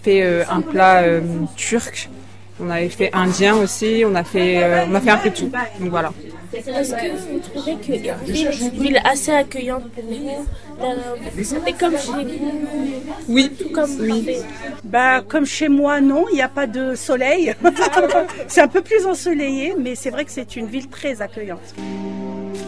fait un plat turc, on avait fait indien aussi, on a fait un peu tout. Donc voilà. Est-ce que vous trouvez que Irvine est une ville assez accueillante pour vous? Vous sentez comme chez vous? Oui, tout comme oui. Comme chez moi, non, il n'y a pas de soleil. C'est un peu plus ensoleillé, mais c'est vrai que c'est une ville très accueillante.